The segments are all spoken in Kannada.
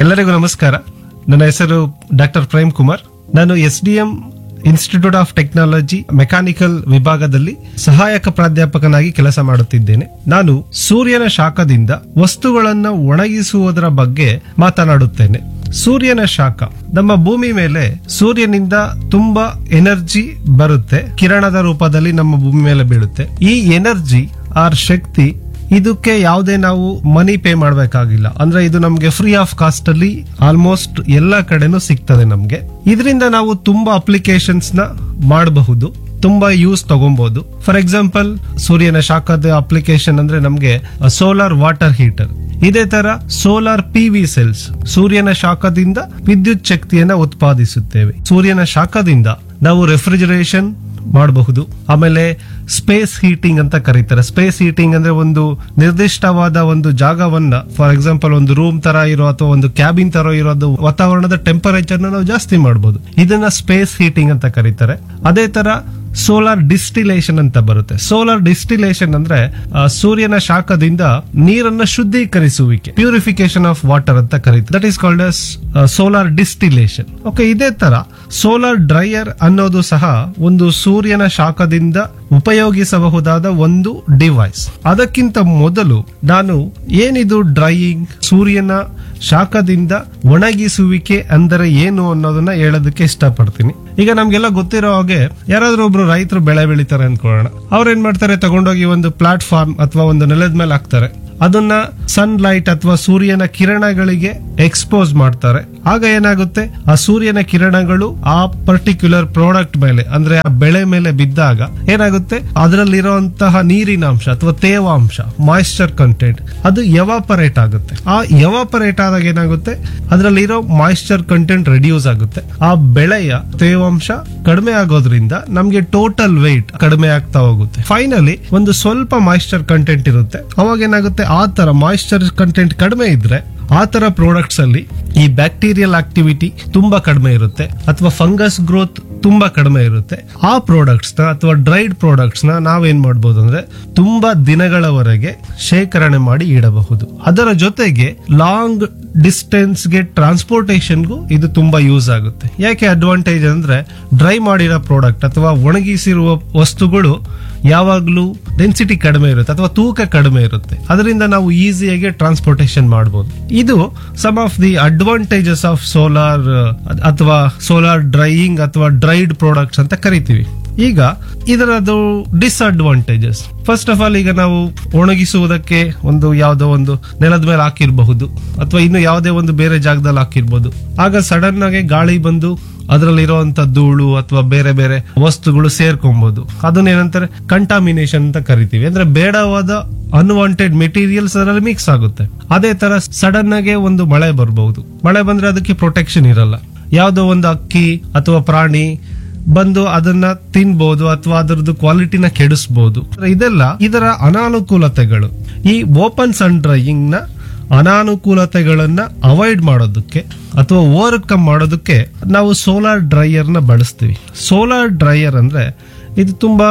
ಎಲ್ಲರಿಗೂ ನಮಸ್ಕಾರ. ನನ್ನ ಹೆಸರು ಡಾಕ್ಟರ್ ಪ್ರೇಮ್ ಕುಮಾರ್. ನಾನು SDM institute of technology mechanical ವಿಭಾಗದಲ್ಲಿ ಸಹಾಯಕ ಪ್ರಾಧ್ಯಾಪಕನಾಗಿ ಕೆಲಸ ಮಾಡುತ್ತಿದ್ದೇನೆ. ನಾನು ಸೂರ್ಯನ ಶಾಖದಿಂದ ವಸ್ತುಗಳನ್ನು ಒಣಗಿಸುವುದರ ಬಗ್ಗೆ ಮಾತನಾಡುತ್ತೇನೆ. ಸೂರ್ಯನ ಶಾಖ, ನಮ್ಮ ಭೂಮಿ ಮೇಲೆ ಸೂರ್ಯನಿಂದ ತುಂಬಾ ಎನರ್ಜಿ ಬರುತ್ತೆ, ಕಿರಣದ ರೂಪದಲ್ಲಿ ನಮ್ಮ ಭೂಮಿ ಮೇಲೆ ಬೀಳುತ್ತೆ. ಈ ಎನರ್ಜಿ ಆರ್ ಶಕ್ತಿ, ಇದಕ್ಕೆ ಯಾವುದೇ ನಾವು ಮನಿ ಪೇ ಮಾಡಬೇಕಾಗಿಲ್ಲ. ಅಂದ್ರೆ ಇದು ನಮ್ಗೆ ಫ್ರೀ ಆಫ್ ಕಾಸ್ಟ್ ಅಲ್ಲಿ ಆಲ್ಮೋಸ್ಟ್ ಎಲ್ಲಾ ಕಡೆನೂ ಸಿಗ್ತದೆ ನಮ್ಗೆ. ಇದರಿಂದ ನಾವು ತುಂಬಾ ಅಪ್ಲಿಕೇಶನ್ಸ್ ನ ಮಾಡಬಹುದು, ತುಂಬಾ ಯೂಸ್ ತಗೊಬಹುದು. ಫಾರ್ ಎಕ್ಸಾಂಪಲ್, ಸೂರ್ಯನ ಶಾಖದ ಅಪ್ಲಿಕೇಶನ್ ಅಂದ್ರೆ ನಮ್ಗೆ ಸೋಲಾರ್ ವಾಟರ್ ಹೀಟರ್. ಇದೇ ತರ ಸೋಲಾರ್ PV ಸೆಲ್ಸ್, ಸೂರ್ಯನ ಶಾಖದಿಂದ ವಿದ್ಯುತ್ ಶಕ್ತಿಯನ್ನ ಉತ್ಪಾದಿಸುತ್ತೇವೆ. ಸೂರ್ಯನ ಶಾಖದಿಂದ ನಾವು ರೆಫ್ರಿಜರೇಷನ್ ಮಾಡಬಹುದು. ಆಮೇಲೆ ಸ್ಪೇಸ್ ಹೀಟಿಂಗ್ ಅಂತ ಕರೀತಾರೆ. ಸ್ಪೇಸ್ ಹೀಟಿಂಗ್ ಅಂದ್ರೆ ಒಂದು ನಿರ್ದಿಷ್ಟವಾದ ಒಂದು ಜಾಗವನ್ನ, ಫಾರ್ ಎಕ್ಸಾಂಪಲ್ ಒಂದು ರೂಮ್ ತರ ಇರೋ ಅಥವಾ ಒಂದು ಕ್ಯಾಬಿನ್ ತರ ಇರೋದು ವಾತಾವರಣದ ಟೆಂಪರೇಚರ್ ನಾವು ಜಾಸ್ತಿ ಮಾಡಬಹುದು. ಇದನ್ನ ಸ್ಪೇಸ್ ಹೀಟಿಂಗ್ ಅಂತ ಕರೀತಾರೆ. ಅದೇ ತರ ಸೋಲಾರ್ ಡಿಸ್ಟಿಲೇಷನ್ ಅಂತ ಬರುತ್ತೆ. ಸೋಲಾರ್ ಡಿಸ್ಟಿಲೇಷನ್ ಅಂದ್ರೆ ಸೂರ್ಯನ ಶಾಖದಿಂದ ನೀರನ್ನ ಶುದ್ಧೀಕರಿಸುವಿಕೆ, ಪ್ಯೂರಿಫಿಕೇಶನ್ ಆಫ್ ವಾಟರ್ ಅಂತ ಕರೀತಾರೆ. That is called as solar distillation. Okay, ಇದೇ ತರ ಸೋಲಾರ್ ಡ್ರೈಯರ್ ಅನ್ನೋದು ಸಹ ಒಂದು ಸೂರ್ಯನ ಶಾಖದಿಂದ ಉಪಯೋಗಿಸಬಹುದಾದ ಒಂದು ಡಿವೈಸ್. ಅದಕ್ಕಿಂತ ಮೊದಲು ನಾನು ಏನಿದು ಡ್ರೈಯಿಂಗ್, ಸೂರ್ಯನ ಶಾಖದಿಂದ ಒಣಗಿಸುವಿಕೆ ಅಂದರೆ ಏನು ಅನ್ನೋದನ್ನ ಹೇಳೋದಕ್ಕೆ ಇಷ್ಟಪಡ್ತೀನಿ. ಈಗ ನಮ್ಗೆಲ್ಲ ಗೊತ್ತಿರೋ ಹಾಗೆ, ಯಾರಾದ್ರೂ ಒಬ್ರು ರೈತರು ಬೆಳೆ ಬೆಳಿತಾರೆ ಅನ್ಕೊಳ್ಳೋಣ. ಅವ್ರೇನ್ ಮಾಡ್ತಾರೆ, ತಗೊಂಡೋಗಿ ಒಂದು ಪ್ಲಾಟ್ಫಾರ್ಮ್ ಅಥವಾ ಒಂದು ನೆಲದ ಮೇಲೆ ಹಾಕ್ತಾರೆ. ಅದನ್ನ ಸನ್ಲೈಟ್ ಅಥವಾ ಸೂರ್ಯನ ಕಿರಣಗಳಿಗೆ ಎಕ್ಸ್ಪೋಸ್ ಮಾಡ್ತಾರೆ. ಆಗ ಏನಾಗುತ್ತೆ, ಆ ಸೂರ್ಯನ ಕಿರಣಗಳು ಆ ಪರ್ಟಿಕ್ಯುಲರ್ ಪ್ರಾಡಕ್ಟ್ ಮೇಲೆ, ಅಂದ್ರೆ ಆ ಬೆಳೆ ಮೇಲೆ ಬಿದ್ದಾಗ ಏನಾಗುತ್ತೆ, ಅದರಲ್ಲಿರುವಂತಹ ನೀರಿನಾಂಶ ಅಥವಾ ತೇವಾಂಶ, ಮಾಯಿಶ್ಚರ್ ಕಂಟೆಂಟ್, ಅದು ಎವಾಪರೇಟ್ ಆಗುತ್ತೆ. ಆ ಎವಾಪರೇಟ್ ಆದಾಗ ಏನಾಗುತ್ತೆ, ಅದರಲ್ಲಿರೋ ಮಾಯಿಶ್ಚರ್ ಕಂಟೆಂಟ್ ರೆಡ್ಯೂಸ್ ಆಗುತ್ತೆ. ಆ ಬೆಳೆಯ ತೇವಾಂಶ ಕಡಿಮೆ ಆಗೋದ್ರಿಂದ ನಮ್ಗೆ ಟೋಟಲ್ ವೆಯ್ಟ್ ಕಡಿಮೆ ಆಗ್ತಾ ಹೋಗುತ್ತೆ. ಫೈನಲಿ ಒಂದು ಸ್ವಲ್ಪ ಮಾಯಿಶ್ಚರ್ ಕಂಟೆಂಟ್ ಇರುತ್ತೆ. ಅವಾಗ ಏನಾಗುತ್ತೆ, ಆ ತರ ಮಾಯಿಶ್ಚರ್ ಕಂಟೆಂಟ್ ಕಡಿಮೆ ಇದ್ರೆ ಆ ತರ ಪ್ರಾಡಕ್ಟ್ಸ್ ಅಲ್ಲಿ ಈ ಬ್ಯಾಕ್ಟೀರಿಯಲ್ ಆಕ್ಟಿವಿಟಿ ತುಂಬಾ ಕಡಿಮೆ ಇರುತ್ತೆ ಅಥವಾ ಫಂಗಸ್ ಗ್ರೋತ್ ತುಂಬಾ ಕಡಿಮೆ ಇರುತ್ತೆ. ಆ ಪ್ರಾಡಕ್ಟ್ಸ್ ನ ಅಥವಾ ಡ್ರೈಡ್ ಪ್ರಾಡಕ್ಟ್ಸ್ ನ ನಾವೇನ್ ಮಾಡಬಹುದು ಅಂದ್ರೆ ತುಂಬಾ ದಿನಗಳವರೆಗೆ ಶೇಖರಣೆ ಮಾಡಿ ಇಡಬಹುದು. ಅದರ ಜೊತೆಗೆ ಲಾಂಗ್ ಡಿಸ್ಟೆನ್ಸ್ ಗೆ ಟ್ರಾನ್ಸ್ಪೋರ್ಟೇಷನ್ಗೂ ಇದು ತುಂಬಾ ಯೂಸ್ ಆಗುತ್ತೆ. ಯಾಕೆ ಅಡ್ವಾಂಟೇಜ್ ಅಂದ್ರೆ, ಡ್ರೈ ಮಾಡಿರೋ ಪ್ರಾಡಕ್ಟ್ ಅಥವಾ ಒಣಗಿಸಿರುವ ವಸ್ತುಗಳು ಯಾವಾಗ್ಲೂ ಡೆನ್ಸಿಟಿ ಕಡಿಮೆ ಇರುತ್ತೆ ಅಥವಾ ತೂಕ ಕಡಿಮೆ ಇರುತ್ತೆ. ಅದರಿಂದ ನಾವು ಈಸಿಯಾಗಿ ಟ್ರಾನ್ಸ್ಪೋರ್ಟೇಷನ್ ಮಾಡಬಹುದು. ಇದು some of the advantages of solar ಅಥವಾ ಸೋಲಾರ್ ಡ್ರೈಯಿಂಗ್ ಅಥವಾ ಡ್ರೈಡ್ ಪ್ರಾಡಕ್ಟ್ಸ್ ಅಂತ ಕರಿತೀವಿ. ಈಗ ಇದರದು ಡಿಸ್ಅಡ್ವಾಂಟೇಜಸ್. ಫಸ್ಟ್ ಆಫ್ ಆಲ್, ಈಗ ನಾವು ಒಣಗಿಸುವುದಕ್ಕೆ ಒಂದು ಯಾವುದೋ ಒಂದು ನೆಲದ ಮೇಲೆ ಹಾಕಿರಬಹುದು ಅಥವಾ ಇನ್ನು ಯಾವುದೇ ಒಂದು ಬೇರೆ ಜಾಗದಲ್ಲಿ ಹಾಕಿರ್ಬೋದು. ಆಗ ಸಡನ್ ಆಗಿ ಗಾಳಿ ಬಂದು ಅದರಲ್ಲಿರುವಂತ ಧೂಳು ಅಥವಾ ಬೇರೆ ಬೇರೆ ವಸ್ತುಗಳು ಸೇರ್ಕೊಬಹುದು. ಅದನ್ನೇನಂತಾರೆ, ಕಂಟಾಮಿನೇಷನ್ ಅಂತ ಕರಿತೀವಿ. ಅಂದ್ರೆ ಬೇಡವಾದ ಅನ್ವಾಂಟೆಡ್ ಮೆಟೀರಿಯಲ್ಸ್ ಅದರಲ್ಲಿ ಮಿಕ್ಸ್ ಆಗುತ್ತೆ. ಅದೇ ತರ ಸಡನ್ ಆಗಿ ಒಂದು ಮಳೆ ಬರಬಹುದು. ಮಳೆ ಬಂದ್ರೆ ಅದಕ್ಕೆ ಪ್ರೊಟೆಕ್ಷನ್ ಇರಲ್ಲ. ಯಾವುದೋ ಒಂದು ಅಕ್ಕಿ ಅಥವಾ ಪ್ರಾಣಿ ಬಂದು ಅದನ್ನ ತಿನ್ಬಹುದು ಅಥವಾ ಅದರದ್ದು ಕ್ವಾಲಿಟಿನ ಕೆಡಿಸಬಹುದು. ಇದೆಲ್ಲ ಇದರ ಅನಾನುಕೂಲತೆಗಳು. ಈ ಓಪನ್ ಸನ್ ಡ್ರೈಯಿಂಗ್ ನ ಅನಾನುಕೂಲತೆಗಳನ್ನ ಅವಾಯ್ಡ್ ಮಾಡೋದಕ್ಕೆ ಅಥವಾ ಓವರ್ಕಮ್ ಮಾಡೋದಕ್ಕೆ ನಾವು ಸೋಲಾರ್ ಡ್ರೈಯರ್ ನ ಬಳಸ್ತೀವಿ. ಸೋಲಾರ್ ಡ್ರೈಯರ್ ಅಂದ್ರೆ ಇದು ತುಂಬಾ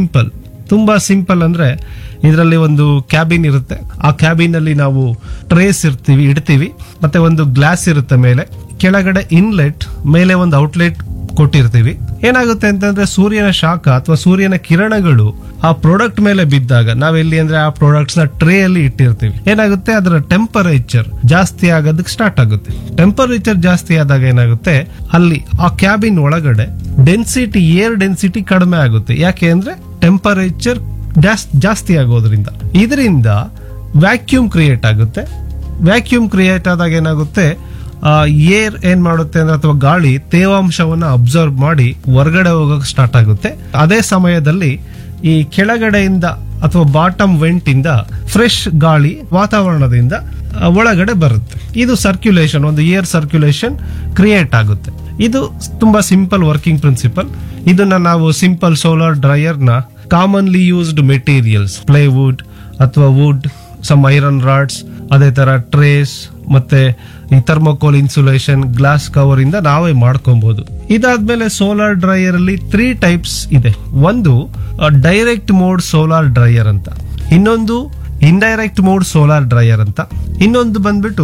ಸಿಂಪಲ್ ಅಂದ್ರೆ, ಇದರಲ್ಲಿ ಒಂದು ಕ್ಯಾಬಿನ್ ಇರುತ್ತೆ. ಆ ಕ್ಯಾಬಿನ್ ಅಲ್ಲಿ ನಾವು ಟ್ರೇಸ್ ಇಡ್ತೀವಿ. ಮತ್ತೆ ಒಂದು ಗ್ಲಾಸ್ ಇರುತ್ತೆ ಮೇಲೆ, ಕೆಳಗಡೆ ಇನ್ಲೆಟ್, ಮೇಲೆ ಒಂದು ಔಟ್ಲೆಟ್ ಕೊಟ್ಟಿರ್ತೀವಿ. ಏನಾಗುತ್ತೆ ಅಂತಂದ್ರೆ, ಸೂರ್ಯನ ಶಾಖ ಅಥವಾ ಸೂರ್ಯನ ಕಿರಣಗಳು ಆ ಪ್ರಾಡಕ್ಟ್ ಮೇಲೆ ಬಿದ್ದಾಗ, ನಾವೆಲ್ಲಿ ಅಂದ್ರೆ ಆ ಪ್ರಾಡಕ್ಟ್ಸ್ ನ ಟ್ರೇ ಅಲ್ಲಿ ಇಟ್ಟಿರ್ತೀವಿ. ಏನಾಗುತ್ತೆ, ಅದರ ಟೆಂಪರೇಚರ್ ಜಾಸ್ತಿ ಆಗೋದಕ್ಕೆ ಸ್ಟಾರ್ಟ್ ಆಗುತ್ತೆ. ಟೆಂಪರೇಚರ್ ಜಾಸ್ತಿ ಆದಾಗ ಏನಾಗುತ್ತೆ, ಅಲ್ಲಿ ಆ ಕ್ಯಾಬಿನ್ ಒಳಗಡೆ ಏರ್ ಡೆನ್ಸಿಟಿ ಕಡಿಮೆ ಆಗುತ್ತೆ. ಯಾಕೆ ಅಂದ್ರೆ ಟೆಂಪರೇಚರ್ ಜಾಸ್ತಿ ಆಗೋದ್ರಿಂದ. ಇದರಿಂದ ವ್ಯಾಕ್ಯೂಮ್ ಕ್ರಿಯೇಟ್ ಆಗುತ್ತೆ. ವ್ಯಾಕ್ಯೂಮ್ ಕ್ರಿಯೇಟ್ ಆದಾಗ ಏನಾಗುತ್ತೆ, ಏರ್ ಏನ್ ಮಾಡುತ್ತೆ ಅಂದ್ರೆ, ಅಥವಾ ಗಾಳಿ ತೇವಾಂಶವನ್ನ ಅಬ್ಸರ್ವ್ ಮಾಡಿ ಹೊರಗಡೆ ಹೋಗಕ್ಕೆ ಸ್ಟಾರ್ಟ್ ಆಗುತ್ತೆ. ಅದೇ ಸಮಯದಲ್ಲಿ ಈ ಕೆಳಗಡೆಯಿಂದ ಅಥವಾ ಬಾಟಮ್ ವೆಂಟ್ ಇಂದ ಫ್ರೆಶ್ ಗಾಳಿ ವಾತಾವರಣದಿಂದ ಒಳಗಡೆ ಬರುತ್ತೆ. ಇದು ಸರ್ಕ್ಯುಲೇಷನ್, ಒಂದು ಏರ್ ಸರ್ಕ್ಯುಲೇಷನ್ ಕ್ರಿಯೇಟ್ ಆಗುತ್ತೆ. ಇದು ತುಂಬಾ ಸಿಂಪಲ್ ವರ್ಕಿಂಗ್ ಪ್ರಿನ್ಸಿಪಲ್. ಇದನ್ನ ನಾವು ಸಿಂಪಲ್ ಸೋಲಾರ್ ಡ್ರೈಯರ್ ನ ಕಾಮನ್ಲಿ ಯೂಸ್ಡ್ ಮೆಟೀರಿಯಲ್ಸ್, ಪ್ಲೇವುಡ್ ಅಥವಾ ವುಡ್, ಸಮ್ ಐರನ್ ರಾಡ್ಸ್, ಅದೇ ತರ ಟ್ರೇಸ್ ಮತ್ತೆ ಈ ಥರ್ಮೋಕೋಲ್ ಇನ್ಸುಲೇಷನ್, ಗ್ಲಾಸ್ ಕವರ್ ಇಂದ ನಾವೇ ಮಾಡ್ಕೊಬಹುದು. ಇದಾದ್ಮೇಲೆ ಸೋಲಾರ್ ಡ್ರೈಯರ್ ಅಲ್ಲಿ 3 ಟೈಪ್ಸ್ ಇದೆ. ಒಂದು ಡೈರೆಕ್ಟ್ ಮೋಡ್ ಸೋಲಾರ್ ಡ್ರೈಯರ್ ಅಂತ, ಇನ್ನೊಂದು ಇಂಡೈರೆಕ್ಟ್ ಮೋಡ್ ಸೋಲಾರ್ ಡ್ರೈಯರ್ ಅಂತ, ಇನ್ನೊಂದು ಬಂದ್ಬಿಟ್ಟು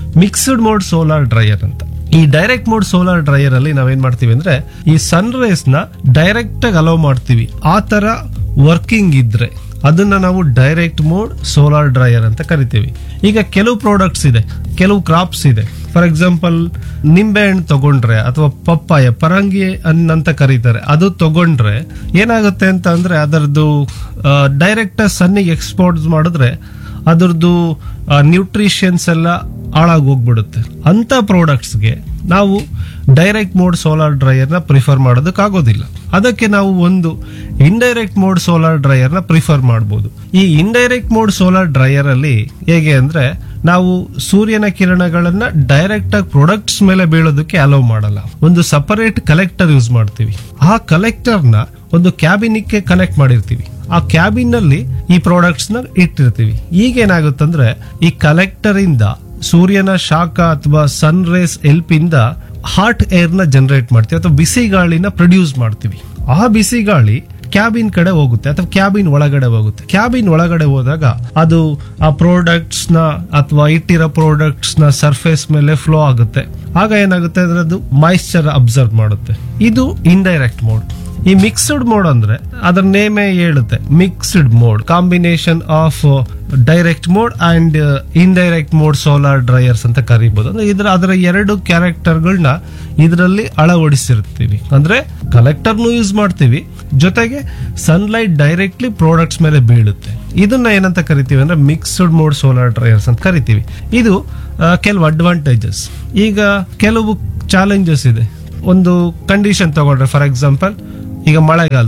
ಮಿಕ್ಸ್ಡ್ ಮೋಡ್ ಸೋಲಾರ್ ಡ್ರೈಯರ್ ಅಂತ. ಈ ಡೈರೆಕ್ಟ್ ಮೋಡ್ ಸೋಲಾರ್ ಡ್ರೈಯರ್ ಅಲ್ಲಿ ನಾವೇನ್ ಮಾಡ್ತೀವಿ ಅಂದ್ರೆ ಈ ಸನ್ ರೇಸ್ ನ ಡೈರೆಕ್ಟ್ ಆಗಿ ಅಲೋ ಮಾಡ್ತೀವಿ. ಆ ತರ ವರ್ಕಿಂಗ್ ಇದ್ರೆ ಅದನ್ನ ನಾವು ಡೈರೆಕ್ಟ್ ಮೋಡ್ ಸೋಲಾರ್ ಡ್ರೈಯರ್ ಅಂತ ಕರಿತೀವಿ. ಈಗ ಕೆಲವು ಪ್ರಾಡಕ್ಟ್ಸ್ ಇದೆ, ಕೆಲವು ಕ್ರಾಪ್ಸ್ ಇದೆ. ಫಾರ್ ಎಕ್ಸಾಂಪಲ್ ನಿಂಬೆ ಹಣ್ಣು ತಗೊಂಡ್ರೆ ಅಥವಾ ಪಪ್ಪಾಯ, ಪರಂಗಿ ಅಂತ ಕರೀತಾರೆ, ಅದು ತಗೊಂಡ್ರೆ ಏನಾಗುತ್ತೆ ಅಂತ ಅಂದ್ರೆ ಅದರದ್ದು ಡೈರೆಕ್ಟ್ ಸನ್ನಿಗೆ ಎಕ್ಸ್ಪೋರ್ಟ್ ಮಾಡಿದ್ರೆ ಅದರದ್ದು ನ್ಯೂಟ್ರಿಷನ್ಸ್ ಎಲ್ಲ ಹಾಳಾಗಿ ಹೋಗ್ಬಿಡುತ್ತೆ. ಅಂತ ಪ್ರಾಡಕ್ಟ್ಸ್ಗೆ ನಾವು ಡೈರೆಕ್ಟ್ ಮೋಡ್ ಸೋಲಾರ್ ಡ್ರೈಯರ್ ನ ಪ್ರಿಫರ್ ಮಾಡೋದಕ್ಕಾಗೋದಿಲ್ಲ. ಅದಕ್ಕೆ ನಾವು ಒಂದು ಇಂಡೈರೆಕ್ಟ್ ಮೋಡ್ ಸೋಲಾರ್ ಡ್ರೈಯರ್ ನ ಪ್ರಿಫರ್ ಮಾಡಬಹುದು. ಈ ಇಂಡೈರೆಕ್ಟ್ ಮೋಡ್ ಸೋಲಾರ್ ಡ್ರೈಯರ್ ಅಲ್ಲಿ ಹೇಗೆ ಅಂದ್ರೆ ನಾವು ಸೂರ್ಯನ ಕಿರಣಗಳನ್ನ ಡೈರೆಕ್ಟ್ ಆಗಿ ಪ್ರಾಡಕ್ಟ್ಸ್ ಮೇಲೆ ಬೀಳೋದಕ್ಕೆ ಅಲೋ ಮಾಡಲ್ಲ. ಒಂದು ಸಪರೇಟ್ ಕಲೆಕ್ಟರ್ ಯೂಸ್ ಮಾಡ್ತೀವಿ. ಆ ಕಲೆಕ್ಟರ್ ನ ಒಂದು ಕ್ಯಾಬಿನಿಗೆ ಕನೆಕ್ಟ್ ಮಾಡಿರ್ತೀವಿ. ಆ ಕ್ಯಾಬಿನ್ ನಲ್ಲಿ ಈ ಪ್ರಾಡಕ್ಟ್ಸ್ ನ ಇಟ್ಟಿರ್ತೀವಿ. ಈಗ ಏನಾಗುತ್ತಂದ್ರೆ ಈ ಕಲೆಕ್ಟರ್ ಇಂದ ಸೂರ್ಯನ ಶಾಖ ಅಥವಾ ಸನ್ ರೇಸ್ ಹೆಲ್ಪ್ ಇಂದ ಹಾಟ್ ಏರ್ ನ ಜನರೇಟ್ ಮಾಡ್ತೀವಿ ಅಥವಾ ಬಿಸಿ ಗಾಳಿನ ಪ್ರೊಡ್ಯೂಸ್ ಮಾಡ್ತೀವಿ. ಆ ಬಿಸಿ ಗಾಳಿ ಕ್ಯಾಬಿನ್ ಕಡೆ ಹೋಗುತ್ತೆ ಅಥವಾ ಕ್ಯಾಬಿನ್ ಒಳಗಡೆ ಹೋಗುತ್ತೆ. ಕ್ಯಾಬಿನ್ ಒಳಗಡೆ ಹೋದಾಗ ಅದು ಆ ಪ್ರಾಡಕ್ಟ್ಸ್ ನ ಅಥವಾ ಇಟ್ಟಿರೋ ಪ್ರಾಡಕ್ಟ್ಸ್ ನ ಸರ್ಫೇಸ್ ಮೇಲೆ ಫ್ಲೋ ಆಗುತ್ತೆ. ಆಗ ಏನಾಗುತ್ತೆ ಅಂದ್ರೆ ಅದು ಮಾಯಿಶ್ಚರ್ ಅಬ್ಸರ್ವ್ ಮಾಡುತ್ತೆ. ಇದು ಇಂಡೈರೆಕ್ಟ್ ಮೋಡ್. ಈ ಮಿಕ್ಸ್ಡ್ ಮೋಡ್ ಅಂದ್ರೆ ಅದರ ನೇಮೇ ಹೇಳುತ್ತೆ, mixed mode, combination of direct mode and indirect mode solar dryers ಅಂತ ಕರಿಬಹುದು. ಅಂದ್ರೆ ಅದರ ಎರಡು ಕ್ಯಾರೆಕ್ಟರ್ಗಳನ್ನ ಇದರಲ್ಲಿ ಅಳವಡಿಸಿರ್ತೀವಿ. ಅಂದ್ರೆ ಕಲೆಕ್ಟರ್ನು ಯೂಸ್ ಮಾಡ್ತೀವಿ, ಜೊತೆಗೆ ಸನ್ಲೈಟ್ ಡೈರೆಕ್ಟ್ಲಿ ಪ್ರಾಡಕ್ಟ್ಸ್ ಮೇಲೆ ಬೀಳುತ್ತೆ. ಇದನ್ನ ಏನಂತ ಕರಿತೀವಿ ಅಂದ್ರೆ ಮಿಕ್ಸ್ಡ್ ಮೋಡ್ ಸೋಲಾರ್ ಡ್ರೈಯರ್ಸ್ ಅಂತ ಕರಿತೀವಿ. ಇದು ಕೆಲವು ಅಡ್ವಾಂಟೇಜಸ್. ಈಗ ಕೆಲವು ಚಾಲೆಂಜಸ್ ಇದೆ. ಒಂದು ಕಂಡೀಷನ್ ತಗೊಂಡ್ರೆ, ಫಾರ್ ಎಕ್ಸಾಂಪಲ್ ಈಗ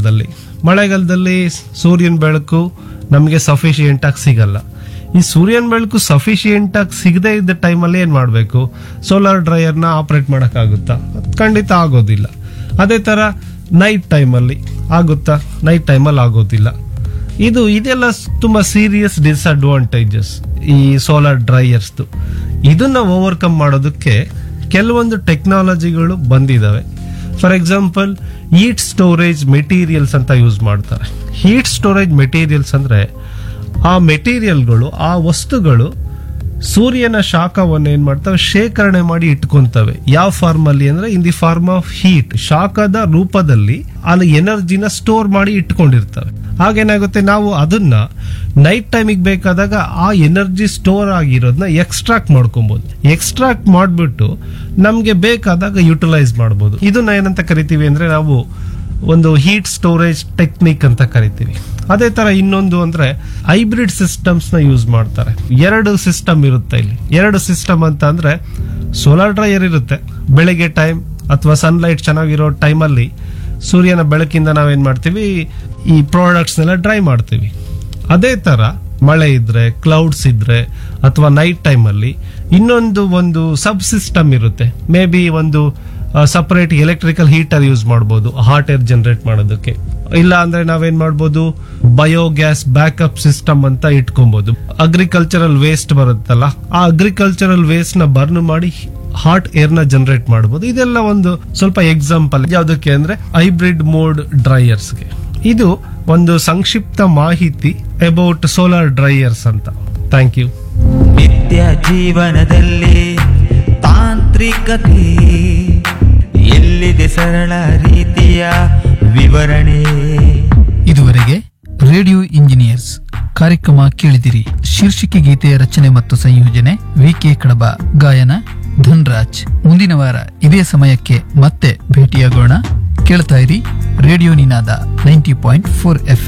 ಮಳೆಗಾಲದಲ್ಲಿ ಸೂರ್ಯನ ಬೆಳಕು ನಮಗೆ ಸಫಿಶಿಯೆಂಟ್ ಆಗಿ ಸಿಗಲ್ಲ. ಈ ಸೂರ್ಯನ ಬೆಳಕು ಸಫಿಶಿಯೆಂಟ್ ಆಗಿ ಸಿಗದೇ ಇದ್ದ ಟೈಮಲ್ಲಿ ಏನ್ ಮಾಡಬೇಕು? ಸೋಲಾರ್ ಡ್ರೈಯರ್ ನ ಆಪರೇಟ್ ಮಾಡಕ್ಕಾಗುತ್ತಾ? ಖಂಡಿತ ಆಗೋದಿಲ್ಲ. ಅದೇ ತರ ನೈಟ್ ಟೈಮಲ್ಲಿ ಆಗುತ್ತಾ? ನೈಟ್ ಟೈಮಲ್ಲಿ ಆಗೋದಿಲ್ಲ. ಇದೆಲ್ಲ ತುಂಬಾ ಸೀರಿಯಸ್ ಡಿಸ್ಅಡ್ವಾಂಟೇಜಸ್ ಈ ಸೋಲಾರ್ ಡ್ರೈಯರ್ಸ್. ಇದನ್ನ ಓವರ್ಕಮ್ ಮಾಡೋದಕ್ಕೆ ಕೆಲವೊಂದು ಟೆಕ್ನಾಲಜಿಗಳು ಬಂದಿದಾವೆ. For example heat storage materials ಅಂತ ಯೂಸ್ ಮಾಡ್ತಾರೆ. ಹೀಟ್ ಸ್ಟೋರೇಜ್ ಮೆಟೀರಿಯಲ್ಸ್ ಅಂದ್ರೆ ಆ ಮೆಟೀರಿಯಲ್ಗಳು, ಆ ವಸ್ತುಗಳು ಸೂರ್ಯನ ಶಾಖವನ್ನು ಏನ್ ಮಾಡ್ತವೆ? ಶೇಖರಣೆ ಮಾಡಿ ಇಟ್ಕೊಂತವೆ. ಯಾವ ಫಾರ್ಮ್ ಅಲ್ಲಿ ಅಂದ್ರೆ in the form of heat, ಶಾಖದ ರೂಪದಲ್ಲಿ ಅಲ್ಲಿ ಎನರ್ಜಿನ ಸ್ಟೋರ್ ಮಾಡಿ ಇಟ್ಕೊಂಡಿರ್ತವೆ. ಹಾಗೇನಾಗುತ್ತೆ, ನಾವು ಅದನ್ನ ನೈಟ್ ಟೈಮಿಗೆ ಬೇಕಾದಾಗ ಆ ಎನರ್ಜಿ ಸ್ಟೋರ್ ಆಗಿರೋದನ್ನ ಎಕ್ಸ್ಟ್ರಾಕ್ಟ್ ಮಾಡ್ಕೊಬಹುದು. ಎಕ್ಸ್ಟ್ರಾಕ್ಟ್ ಮಾಡ್ಬಿಟ್ಟು ನಮ್ಗೆ ಬೇಕಾದಾಗ ಯುಟಿಲೈಸ್ ಮಾಡಬಹುದು. ಇದನ್ನ ಏನಂತ ಕರಿತೀವಿ ಅಂದ್ರೆ ನಾವು ಒಂದು ಹೀಟ್ ಸ್ಟೋರೇಜ್ ಟೆಕ್ನಿಕ್ ಅಂತ ಕರಿತೀವಿ. ಅದೇ ತರ ಇನ್ನೊಂದು ಅಂದ್ರೆ ಹೈಬ್ರಿಡ್ ಸಿಸ್ಟಮ್ಸ್ ನ ಯೂಸ್ ಮಾಡ್ತಾರೆ. ಎರಡು ಸಿಸ್ಟಮ್ ಇರುತ್ತೆ ಇಲ್ಲಿ. ಎರಡು ಸಿಸ್ಟಮ್ ಅಂತ ಅಂದ್ರೆ ಸೋಲಾರ್ ಡ್ರೈಯರ್ ಇರುತ್ತೆ. ಬೆಳಿಗ್ಗೆ ಟೈಮ್ ಅಥವಾ ಸನ್ಲೈಟ್ ಚೆನ್ನಾಗಿರೋ ಟೈಮಲ್ಲಿ ಸೂರ್ಯನ ಬೆಳಕಿಂದ ನಾವೇನ್ ಮಾಡ್ತೀವಿ? ಈ ಪ್ರಾಡಕ್ಟ್ಸ್ ನೆಲ್ಲ ಡ್ರೈ ಮಾಡ್ತೀವಿ. ಅದೇ ತರ ಮಳೆ ಇದ್ರೆ, ಕ್ಲೌಡ್ಸ್ ಇದ್ರೆ ಅಥವಾ ನೈಟ್ ಟೈಮ್ ಅಲ್ಲಿ ಒಂದು ಸಬ್ ಸಿಸ್ಟಮ್ ಇರುತ್ತೆ. ಮೇ ಬಿ ಒಂದು ಸಪರೇಟ್ ಎಲೆಕ್ಟ್ರಿಕಲ್ ಹೀಟರ್ ಯೂಸ್ ಮಾಡಬಹುದು ಹಾಟ್ ಏರ್ ಜನರೇಟ್ ಮಾಡೋದಕ್ಕೆ. ಇಲ್ಲ ಅಂದ್ರೆ ನಾವೇನ್ ಮಾಡ್ಬೋದು? ಬಯೋಗ್ಯಾಸ್ ಬ್ಯಾಕಪ್ ಸಿಸ್ಟಮ್ ಅಂತ ಇಟ್ಕೊಬಹುದು. ಅಗ್ರಿಕಲ್ಚರಲ್ ವೇಸ್ಟ್ ಬರುತ್ತಲ್ಲ, ಆ ಅಗ್ರಿಕಲ್ಚರಲ್ ವೇಸ್ಟ್ ನ ಬರ್ನ್ ಮಾಡಿ ಹಾಟ್ ಏರ್ ನ ಜನರೇಟ್ ಮಾಡಬಹುದು. ಇದೆಲ್ಲ ಒಂದು ಸ್ವಲ್ಪ ಎಕ್ಸಾಂಪಲ್. ಯಾವ್ದಕ್ಕೆ ಅಂದ್ರೆ ಹೈಬ್ರಿಡ್ ಮೋಡ್ ಡ್ರೈಯರ್ಸ್ಗೆ. ಇದು ಒಂದು ಸಂಕ್ಷಿಪ್ತ ಮಾಹಿತಿ ಅಬೌಟ್ ಸೋಲಾರ್ ಡ್ರೈಯರ್ಸ್ ಅಂತ. Thank you. ನಿತ್ಯ ಜೀವನದಲ್ಲಿ ತಾಂತ್ರಿಕತೆ ಎಲ್ಲಿದೆ ಸರಳ ರೀತಿಯ ವಿವರಣೆ. ಇದುವರೆಗೆ ರೇಡಿಯೋ ಇಂಜಿನಿಯರ್ಸ್ ಕಾರ್ಯಕ್ರಮ ಕೇಳಿದಿರಿ. ಶೀರ್ಷಿಕೆ ಗೀತೆಯ ರಚನೆ ಮತ್ತು ಸಂಯೋಜನೆ ವಿಕೆ ಕಡಬ, ಗಾಯನ ಧನ್ರಾಜ್. ಮುಂದಿನ ವಾರ ಇದೇ ಸಮಯಕ್ಕೆ ಮತ್ತೆ ಭೇಟಿಯಾಗೋಣ. ಕೇಳ್ತಾ ಇರಿ ರೇಡಿಯೋ ನಿನಾದ 90.4 FM.